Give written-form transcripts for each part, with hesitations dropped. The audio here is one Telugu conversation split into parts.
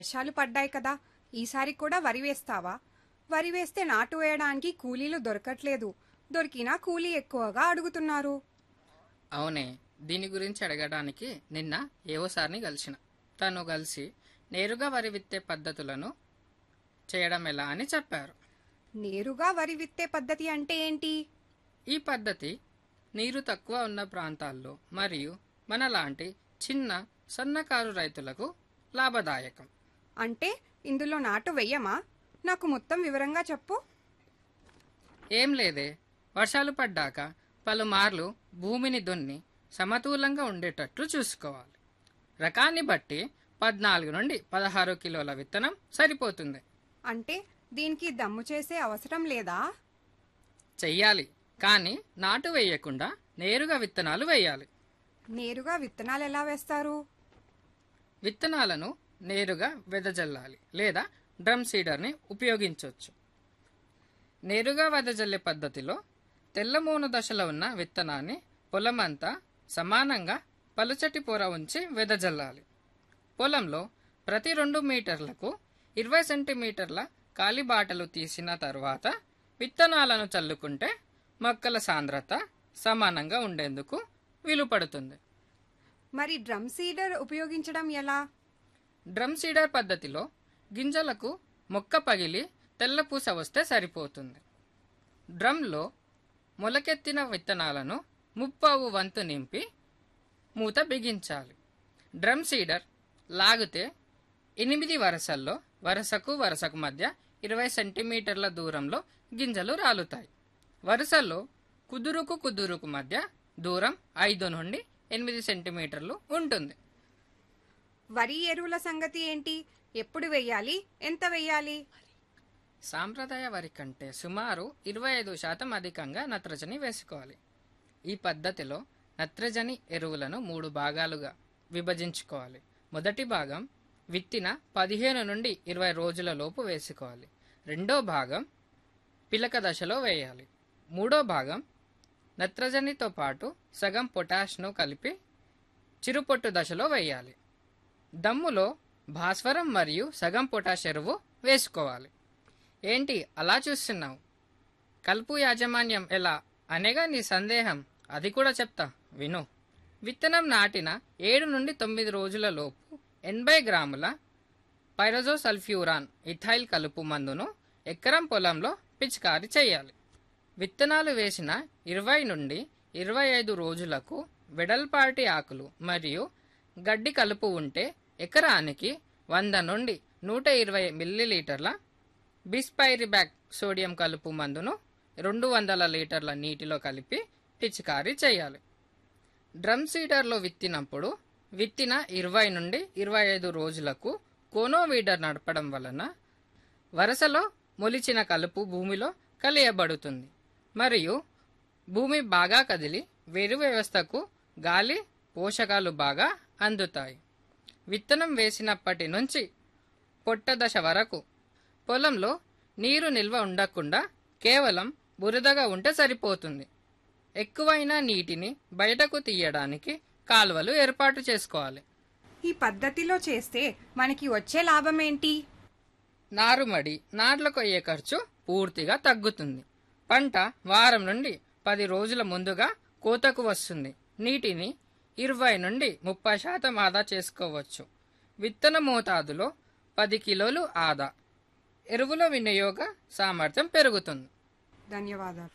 వర్షాలు పడ్డాయి కదా, ఈసారి కూడా వరి వేస్తావా? వరి వేస్తే నాటు వేయడానికి కూలీలు దొరకట్లేదు. దొరికినా కూలీ ఎక్కువగా అడుగుతున్నారు. అవునే, దీని గురించి అడగడానికి నిన్న ఏవోసారిని కలిసిన. తను కలిసి నేరుగా వరి విత్తే పద్ధతులను చేయడం ఎలా అని చెప్పారు. నేరుగా వరి విత్తే పద్ధతి అంటే ఏంటి? ఈ పద్ధతి నీరు తక్కువ ఉన్న ప్రాంతాల్లో మరియు మనలాంటి చిన్న సన్నకారు రైతులకు లాభదాయకం. అంటే ఇందులో నాటు వెయ్యమా? నాకు మొత్తం వివరంగా చెప్పు. ఏం లేదే, వర్షాలు పడ్డాక పలుమార్లు భూమిని దున్ని సమతూలంగా ఉండేటట్లు చూసుకోవాలి. రకాన్ని బట్టి 14 నుండి 16 కిలోల విత్తనం సరిపోతుంది. అంటే దీనికి దమ్ము చేసే అవసరం లేదా? చెయ్యాలి, కానీ నాటు వేయకుండా నేరుగా విత్తనాలు వేయాలి. నేరుగా విత్తనాలు ఎలా వేస్తారు? విత్తనాలను నేరుగా వెదజల్లాలి లేదా డ్రమ్ సీడర్ని ఉపయోగించవచ్చు. నేరుగా వెదజల్లే పద్ధతిలో తెల్లమూను దశలో ఉన్న విత్తనాన్ని పొలమంతా సమానంగా పలుచటి పొర ఉంచి వెదజల్లాలి. పొలంలో ప్రతి 2 మీటర్లకు 20 సెంటీమీటర్ల కాలిబాటలు తీసిన తర్వాత విత్తనాలను చల్లుకుంటే మొక్కల సాంద్రత సమానంగా ఉండేందుకు వీలుపడుతుంది. మరి డ్రమ్ సీడర్ ఉపయోగించడం ఎలా? డ్రమ్ సీడర్ పద్ధతిలో గింజలకు మొక్క పగిలి తెల్లపూస వస్తే సరిపోతుంది. డ్రమ్లో మొలకెత్తిన విత్తనాలను 30 వంతు నింపి మూత బిగించాలి. డ్రమ్ సీడర్ లాగితే 8 వరుసల్లో వరుసకు మధ్య 20 సెంటీమీటర్ల దూరంలో గింజలు రాలుతాయి. వరుసలో కుదురుకు మధ్య దూరం 5 నుండి 8 సెంటీమీటర్లు ఉంటుంది. వరి ఎరువుల సంగతి ఏంటి? ఎప్పుడు వెయ్యాలి? ఎంత వెయ్యాలి? సాంప్రదాయ వరి కంటే సుమారు 25% అధికంగా నత్రజని వేసుకోవాలి. ఈ పద్ధతిలో నత్రజని ఎరువులను 3 భాగాలుగా విభజించుకోవాలి. మొదటి భాగం విత్తిన 15 నుండి 20 రోజుల లోపు వేసుకోవాలి. రెండో భాగం పిలక దశలో వేయాలి. మూడో భాగం నత్రజనితో పాటు సగం పొటాష్ను కలిపి చిరుపొట్టు దశలో వేయాలి. దమ్ములో భాస్వరం మరియు సగం పొటాష్ ఎరువు వేసుకోవాలి. ఏంటి అలా చూస్తున్నావు? కలుపు యాజమాన్యం ఎలా అనేగా నీ సందేహం. అది కూడా చెప్తా విను. విత్తనం నాటిన 7 నుండి 9 రోజుల లోపు 80 గ్రాముల పైరజోసల్ఫ్యూరాన్ ఇథైల్ కలుపు మందును ఎకరం పొలంలో పిచికారీ చేయాలి. విత్తనాలు వేసిన 20 నుండి 25 రోజులకు వెడల్పాటి ఆకులు మరియు గడ్డి కలుపు ఉంటే ఎకరానికి 100 నుండి 120 మిల్లీలీటర్ల బిస్పైరిబ్యాక్ సోడియం కలుపు మందును 200 లీటర్ల నీటిలో కలిపి పిచికారీ చేయాలి. డ్రమ్ సీడర్లో విత్తినప్పుడు విత్తిన 20 నుండి 25 రోజులకు కోనోవీడర్ నడపడం వలన వరుసలో మొలిచిన కలుపు భూమిలో కలియబడుతుంది మరియు భూమి బాగా కదిలి వేరు వ్యవస్థకు గాలి పోషకాలు బాగా అందుతాయి. విత్తనం వేసినప్పటి నుంచి పొట్ట దశ వరకు పొలంలో నీరు నిల్వ ఉండకుండా కేవలం బురదగా ఉంటే సరిపోతుంది. ఎక్కువైన నీటిని బయటకు తీయడానికి కాలువలు ఏర్పాటు చేసుకోవాలి. ఈ పద్ధతిలో చేస్తే మనకి వచ్చే లాభం ఏంటి? నారుమడి నాట్లకు అయ్యే ఖర్చు పూర్తిగా తగ్గుతుంది. పంట వారం నుండి 10 రోజుల ముందుగా కోతకు వస్తుంది. నీటిని 20 నుండి 30% ఆదా చేసుకోవచ్చు. విత్తన మోతాదులో 10 కిలోలు ఆదా. ఎరువుల వినియోగ సామర్థ్యం పెరుగుతుంది. ధన్యవాదాలు.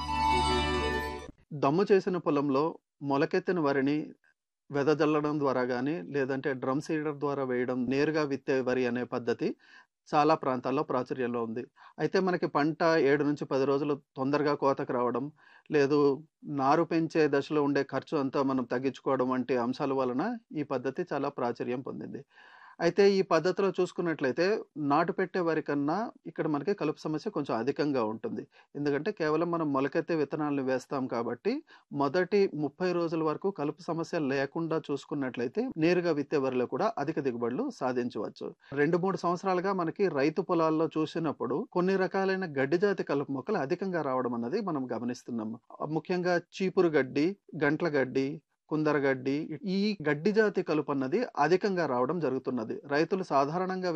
దమ్ము చేసిన పొలంలో మొలకెత్తిన వరిని వెదజల్లడం ద్వారా కానీ లేదంటే డ్రమ్ సీడర్ ద్వారా వేయడం, నేరుగా విత్తే వరి అనే పద్ధతి చాలా ప్రాంతాల్లో ప్రాచుర్యంలో ఉంది. అయితే మనకి పంట 7 నుంచి 10 రోజులు తొందరగా కోతకు రావడం, లేదు నారు పెంచే దశలో ఉండే ఖర్చు అంతా మనం తగ్గించుకోవడం వంటి అంశాల వలన ఈ పద్ధతి చాలా ప్రాచుర్యం పొందింది. అయితే ఈ పద్ధతిలో చూసుకున్నట్లయితే నాటు పెట్టే వరి కన్నా ఇక్కడ మనకి కలుపు సమస్య కొంచెం అధికంగా ఉంటుంది. ఎందుకంటే కేవలం మనం మొలకెత్తే విత్తనాలను వేస్తాం కాబట్టి మొదటి 30 రోజుల వరకు కలుపు సమస్య లేకుండా చూసుకున్నట్లయితే నేరుగా విత్తే వరిలో కూడా అధిక దిగుబడులు సాధించవచ్చు. 2-3 సంవత్సరాలుగా మనకి రైతు పొలాల్లో చూసినప్పుడు కొన్ని రకాలైన గడ్డి జాతి కలుపు మొక్కలు అధికంగా రావడం అన్నది మనం గమనిస్తున్నాము. ముఖ్యంగా చీపురు గడ్డి, గంట్ల గడ్డి, కుందరగడ్డి, ఈ గడ్డి జాతి కలుపు అన్నది అధికంగా రావడం జరుగుతున్నది. రైతులు సాధారణంగా